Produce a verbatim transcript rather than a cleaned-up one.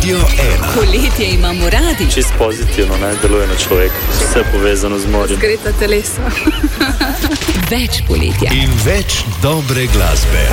Radio ena. Poletje imamo radi. Čist pozitivno, ne, deluje na človeka. Vse povezano z morjem. Zgreta telesa. Več poletja. In več dobre glasbe.